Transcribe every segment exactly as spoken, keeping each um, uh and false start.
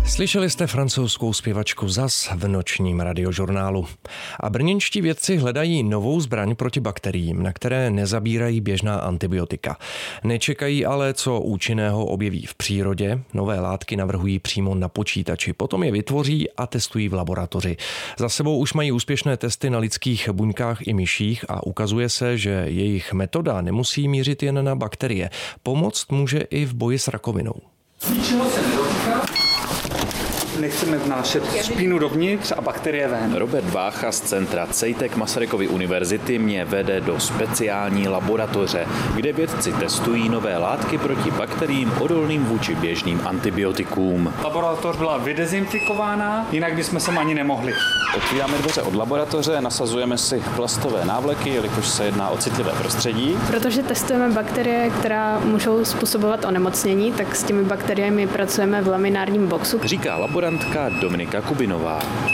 Slyšeli jste francouzskou zpěvačku Zaz v nočním radiožurnálu. A brněnští vědci hledají novou zbraň proti bakteriím, na které nezabírají běžná antibiotika. Nečekají ale, co účinného objeví v přírodě. Nové látky navrhují přímo na počítači, potom je vytvoří a testují v laboratoři. Za sebou už mají úspěšné testy na lidských buňkách i myších a ukazuje se, že jejich metoda nemusí mířit jen na bakterie. Pomoct může i v boji s rakovinou. Ničeho se nedotýká. Nechceme vnášet špínu dovnitř a bakterie ven. Robert Vácha z centra CEITEC Masarykovy univerzity mě vede do speciální laboratoře, kde vědci testují nové látky proti bakteriím odolným vůči běžným antibiotikům. Laboratoř byla vydezinfikována, jinak bychom sem ani nemohli. Otvíráme dveře od laboratoře, nasazujeme si plastové návleky, jelikož se jedná o citlivé prostředí. Protože testujeme bakterie, která můžou způsobovat onemocnění, tak s těmi bakteriemi pracujeme v laminárním boxu. Říká laborantka Dominika Kubinová.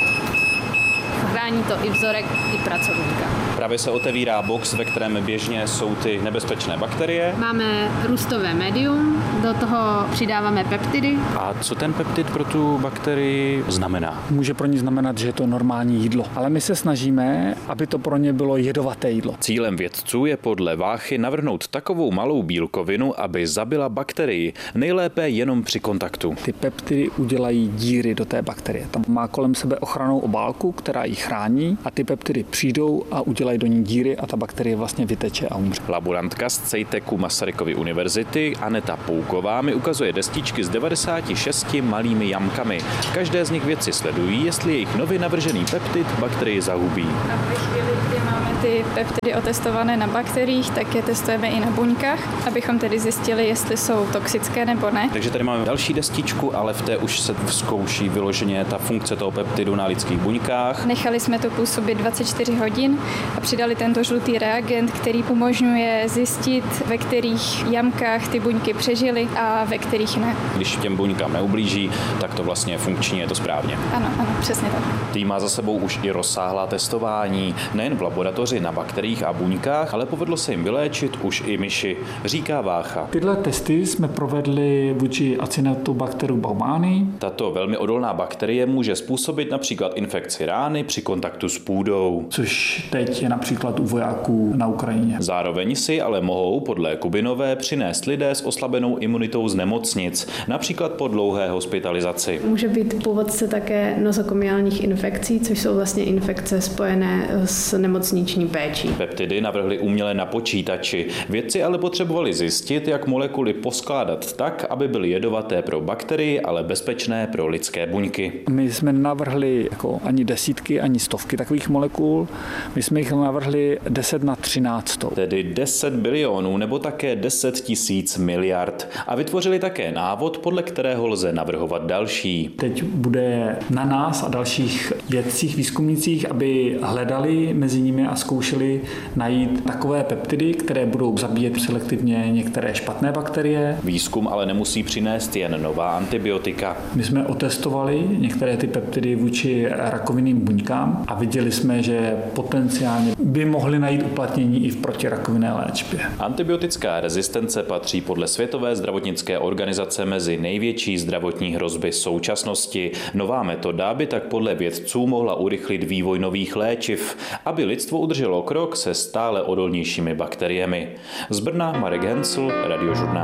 Chrání to i vzorek, i pracovníka. Právě se otevírá box, ve kterém běžně jsou ty nebezpečné bakterie. Máme růstové médium, do toho přidáváme peptidy. A co ten peptid pro tu bakterii znamená? Může pro ní znamenat, že je to normální jídlo, ale my se snažíme, aby to pro ně bylo jedovaté jídlo. Cílem vědců je podle Váchy navrhnout takovou malou bílkovinu, aby zabila bakterii, nejlépe jenom při kontaktu. Ty peptidy udělají díry do té bakterie. Tam má kolem sebe ochrannou obálku, která ji chrání, a ty peptidy přijdou a udělají do ní díry a ta bakterie vlastně vyteče a umře. Laborantka z CEITECu Masarykovy univerzity Aneta Pouková mi ukazuje destičky s devadesáti šesti malými jamkami. Každé z nich vědci sledují, jestli jejich nově navržený peptid bakterii zahubí. A ve chvíli, kdy máme ty peptidy otestované na bakteriích, tak je testujeme i na buňkách, abychom tedy zjistili, jestli jsou toxické nebo ne. Takže tady máme další destičku, ale v té už se zkouší vyloženě ta funkce toho peptidu na lidských buňkách. Nechali jsme to působit dvacet čtyři hodin a přidali tento žlutý reagent, který umožňuje zjistit, ve kterých jamkách ty buňky přežily a ve kterých ne. Když těm buňkám neublíží, tak to vlastně funkční, je to správně. Ano, ano, přesně tak. Tým má za sebou už i rozsáhlá testování, nejen v laboratoři na bakteriích a buňkách, ale povedlo se jim vyléčit už i myši, říká Vácha. Tyhle testy jsme provedli vůči Acinetobacteru baumannii. Tato velmi odolná bakterie může způsobit například infekci rány při kontaktu s půdou. Což teď je například u vojáků na Ukrajině. Zároveň si ale mohou podle Kubinové přinést lidé s oslabenou imunitou z nemocnic, například po dlouhé hospitalizaci. Může být původce také nozokomiálních infekcí, což jsou vlastně infekce spojené s nemocniční péčí. Peptidy navrhli uměle na počítači. Vědci ale potřebovali zjistit, jak molekuly poskládat tak, aby byly jedovaté pro bakterii, ale bezpečné pro lidské buňky. My jsme navrhli jako ani desítky, ani stovky takových molekul. My jsme jich navrhli deset na třináct. Tedy deset bilionů nebo také deset tisíc miliard. A vytvořili také návod, podle kterého lze navrhovat další. Teď bude na nás a dalších vědcích, výzkumnících, aby hledali mezi nimi a zkoušeli najít takové peptidy, které budou zabíjet selektivně některé špatné bakterie. Výzkum ale nemusí přinést jen nová antibiotika. My jsme otestovali některé ty peptidy vůči rakovinným buňkám a viděli jsme, že potenciálně by mohly najít uplatnění i v protirakovinné léčbě. Antibiotická rezistence patří podle Světové zdravotnické organizace mezi největší zdravotní hrozby současnosti. Nová metoda by tak podle vědců mohla urychlit vývoj nových léčiv, aby lidstvo udrželo krok se stále odolnějšími bakteriemi. Z Brna Marek Hencl, Radiožurnál.